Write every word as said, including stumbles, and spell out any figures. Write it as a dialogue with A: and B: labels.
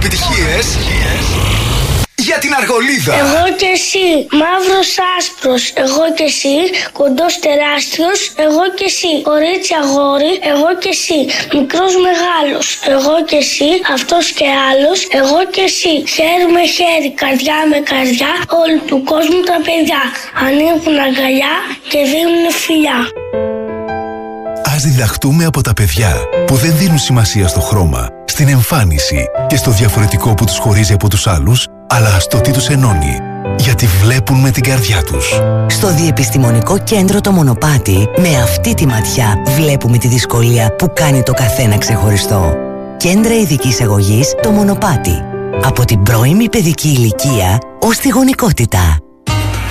A: επιτυχίες για την Αργολίδα.
B: Εγώ και εσύ, μαύρος άσπρος. Εγώ και εσύ, κοντός τεράστιος. Εγώ και εσύ, κορίτσι αγόρι. Εγώ και εσύ, μικρός μεγάλος. Εγώ και εσύ, αυτός και άλλος. Εγώ και εσύ, χέρι με χέρι, καρδιά με καρδιά. Όλου του κόσμου τα παιδιά ανοίγουν αγκαλιά και δίνουν φιλιά.
C: Ας διδαχτούμε από τα παιδιά που δεν δίνουν σημασία στο χρώμα, στην εμφάνιση και στο διαφορετικό που τους χωρίζει από τους άλλους, αλλά στο τι τους ενώνει, γιατί βλέπουν με την καρδιά τους.
D: Στο Διεπιστημονικό Κέντρο Το Μονοπάτι, με αυτή τη ματιά βλέπουμε τη δυσκολία που κάνει το καθένα ξεχωριστό. Κέντρα ειδικής αγωγής Το Μονοπάτι. Από την πρώιμη παιδική ηλικία ως τη γονικότητα.